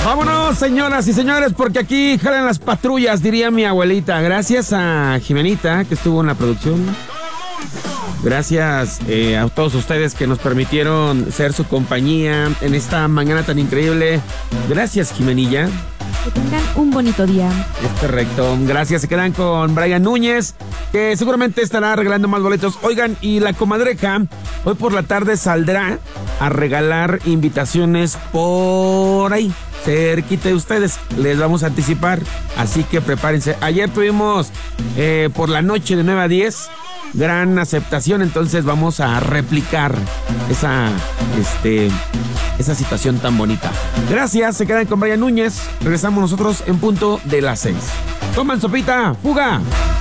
Vámonos, señoras y señores, porque aquí jalan las patrullas, diría mi abuelita. Gracias a Jimenita, que estuvo en la producción. Gracias a todos ustedes que nos permitieron ser su compañía en esta mañana tan increíble. Gracias, Jimenilla. Que tengan un bonito día. Es correcto. Gracias. Se quedan con Brian Núñez, que seguramente estará regalando más boletos. Oigan, y la comadreja hoy por la tarde saldrá a regalar invitaciones por ahí, cerquita de ustedes. Les vamos a anticipar, así que prepárense. Ayer tuvimos por la noche de 9 a 10 gran aceptación, entonces vamos a replicar esa situación tan bonita. Gracias, se quedan con Brian Núñez. Regresamos nosotros en punto de las 6. Toman sopita, fuga.